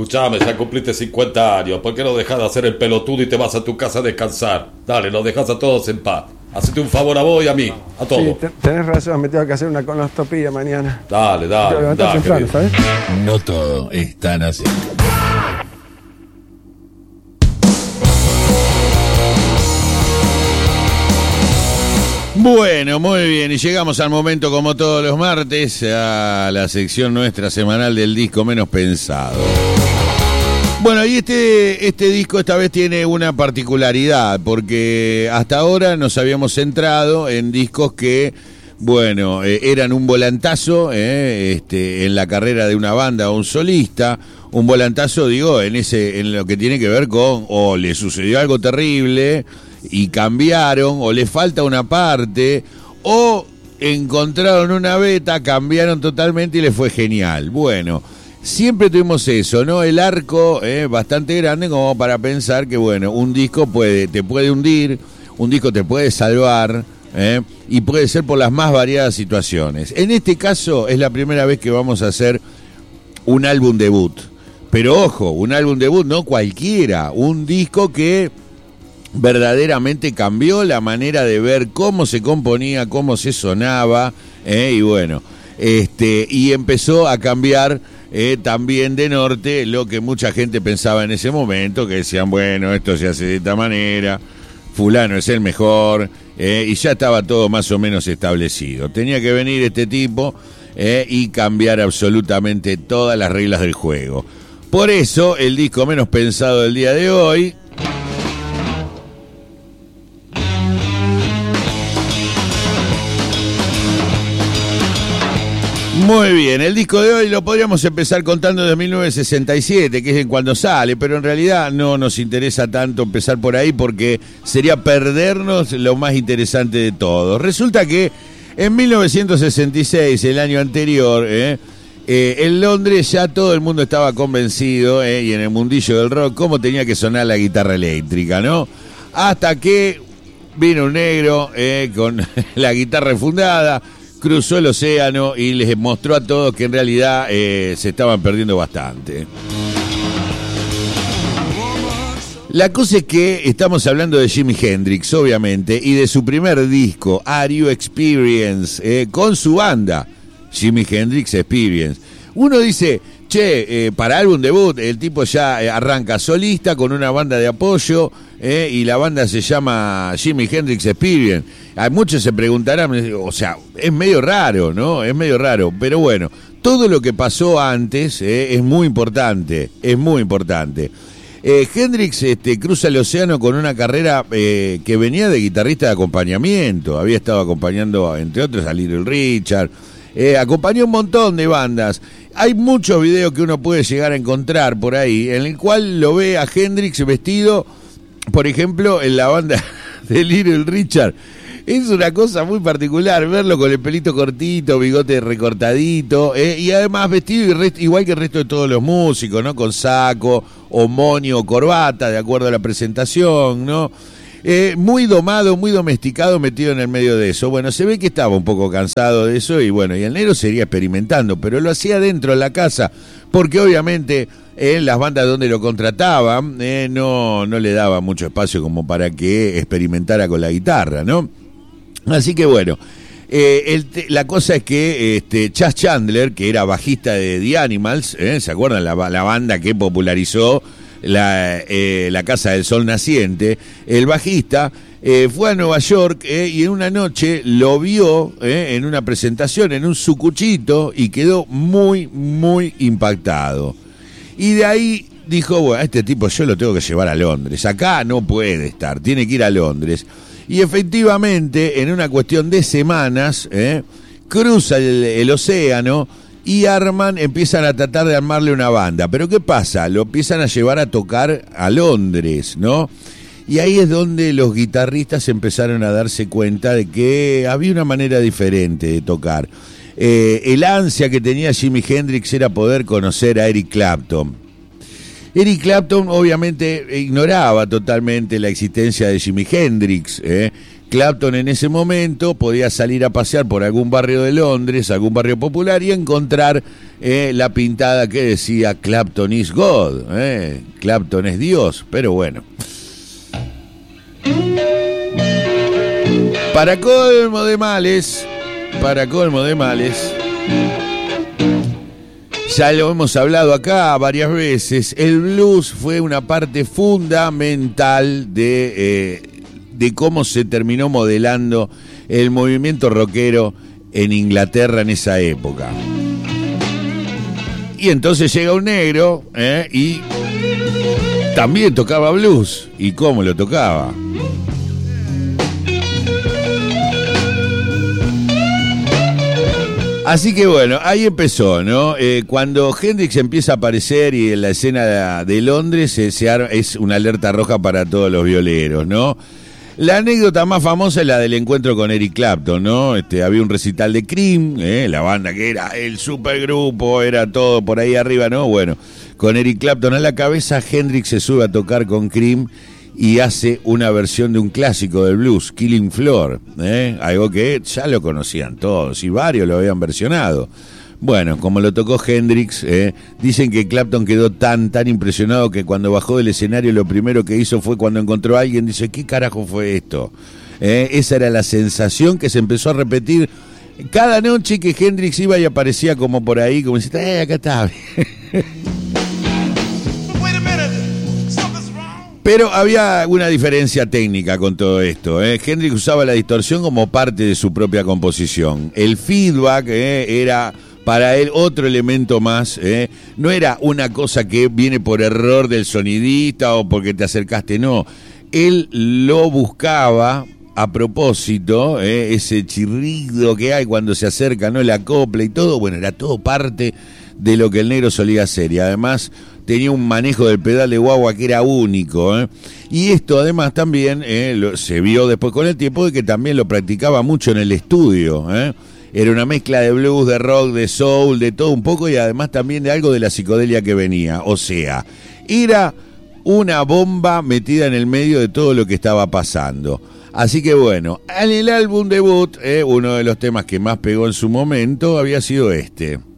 Escuchame, ya cumpliste 50 años. ¿Por qué no dejas de hacer el pelotudo y te vas a tu casa a descansar? Dale, nos dejas a todos en paz. Hacete un favor a vos y a mí, a todos. Sí, tenés razón, me tengo que hacer una colonoscopia mañana. Dale, dale, temprano, ¿sabes? No todo es tan así. Bueno, muy bien, y llegamos al momento, como todos los martes, a la sección nuestra semanal del disco menos pensado. Bueno, y este disco esta vez tiene una particularidad, porque hasta ahora nos habíamos centrado en discos que, bueno, eran un volantazo en la carrera de una banda o un solista. Un volantazo, digo, en lo que tiene que ver con o le sucedió algo terrible y cambiaron, o le falta una parte, o encontraron una beta, cambiaron totalmente y les fue genial. Bueno, siempre tuvimos eso, ¿no? El arco bastante grande como para pensar que, bueno, un disco te puede hundir, un disco te puede salvar, y puede ser por las más variadas situaciones. En este caso es la primera vez que vamos a hacer un álbum debut. Pero ojo, un álbum debut no cualquiera, un disco que verdaderamente cambió la manera de ver cómo se componía, cómo se sonaba, y bueno, y empezó a cambiar también de norte lo que mucha gente pensaba en ese momento, que decían, bueno, esto se hace de esta manera, fulano es el mejor, y ya estaba todo más o menos establecido. Tenía que venir este tipo y cambiar absolutamente todas las reglas del juego. Por eso, el disco menos pensado del día de hoy muy bien, el disco de hoy lo podríamos empezar contando desde 1967, que es en cuando sale, pero en realidad no nos interesa tanto empezar por ahí porque sería perdernos lo más interesante de todo. Resulta que en 1966, el año anterior, en Londres ya todo el mundo estaba convencido, y en el mundillo del rock, cómo tenía que sonar la guitarra eléctrica, ¿no? Hasta que vino un negro con la guitarra enfundada, cruzó el océano y les mostró a todos que en realidad se estaban perdiendo bastante. La cosa es que estamos hablando de Jimi Hendrix, obviamente, y de su primer disco, Are You Experience, con su banda, Jimi Hendrix Experience. Uno dice, para álbum debut, el tipo ya arranca solista con una banda de apoyo, y la banda se llama Jimi Hendrix Experience. Hay muchos se preguntarán, o sea, es medio raro, ¿no? Es medio raro, pero bueno, todo lo que pasó antes es muy importante, es muy importante. Hendrix cruza el océano con una carrera que venía de guitarrista de acompañamiento, había estado acompañando, entre otros, a Little Richard, acompañó un montón de bandas. Hay muchos videos que uno puede llegar a encontrar por ahí, en el cual lo ve a Hendrix vestido, por ejemplo, en la banda de Little Richard. Es una cosa muy particular verlo con el pelito cortito, bigote recortadito, y además vestido igual que el resto de todos los músicos, ¿no? Con saco, o moño, o corbata, de acuerdo a la presentación, ¿no? Muy domado, muy domesticado, metido en el medio de eso. Bueno, se ve que estaba un poco cansado de eso y bueno, y el negro seguía experimentando, pero lo hacía dentro de la casa, porque obviamente en las bandas donde lo contrataban no le daba mucho espacio como para que experimentara con la guitarra, ¿no? Así que bueno, la cosa es que Chas Chandler, que era bajista de The Animals, ¿se acuerdan? La banda que popularizó la Casa del Sol Naciente, el bajista fue a Nueva York y en una noche lo vio en una presentación en un sucuchito y quedó muy, muy impactado. Y de ahí dijo, bueno, este tipo yo lo tengo que llevar a Londres, acá no puede estar, tiene que ir a Londres. Y efectivamente, en una cuestión de semanas, cruza el océano y empiezan a tratar de armarle una banda. Pero ¿qué pasa? Lo empiezan a llevar a tocar a Londres, ¿no? Y ahí es donde los guitarristas empezaron a darse cuenta de que había una manera diferente de tocar. El ansia que tenía Jimi Hendrix era poder conocer a Eric Clapton. Eric Clapton obviamente ignoraba totalmente la existencia de Jimi Hendrix, Clapton en ese momento podía salir a pasear por algún barrio de Londres, algún barrio popular, y encontrar la pintada que decía Clapton is God, Clapton es Dios, pero bueno. Para colmo de males, ya lo hemos hablado acá varias veces, el blues fue una parte fundamental de cómo se terminó modelando el movimiento rockero en Inglaterra en esa época. Y entonces llega un negro y también tocaba blues. ¿Y cómo lo tocaba? Así que bueno, ahí empezó, ¿no? Cuando Hendrix empieza a aparecer y en la escena de Londres es una alerta roja para todos los violeros, ¿no? La anécdota más famosa es la del encuentro con Eric Clapton, ¿no? Había un recital de Cream, la banda que era el supergrupo, era todo por ahí arriba, ¿no? Bueno, con Eric Clapton a la cabeza, Hendrix se sube a tocar con Cream y hace una versión de un clásico del blues, Killing Floor, algo que ya lo conocían todos y varios lo habían versionado. Bueno, como lo tocó Hendrix, dicen que Clapton quedó tan impresionado que cuando bajó del escenario lo primero que hizo fue cuando encontró a alguien, dice, ¿qué carajo fue esto? Esa era la sensación que se empezó a repetir cada noche que Hendrix iba y aparecía como por ahí, como diciendo, acá está. Pero había una diferencia técnica con todo esto. Hendrix usaba la distorsión como parte de su propia composición. El feedback era para él otro elemento más. No era una cosa que viene por error del sonidista o porque te acercaste, no. Él lo buscaba a propósito, ese chirrido que hay cuando se acerca, ¿no? La copla y todo, bueno, era todo parte de lo que el negro solía hacer. Y además tenía un manejo del pedal de guagua que era único, y esto además también se vio después con el tiempo de que también lo practicaba mucho en el estudio. Era una mezcla de blues, de rock, de soul, de todo un poco, y además también de algo de la psicodelia que venía. O sea, era una bomba metida en el medio de todo lo que estaba pasando. Así que bueno, en el álbum debut, uno de los temas que más pegó en su momento había sido este.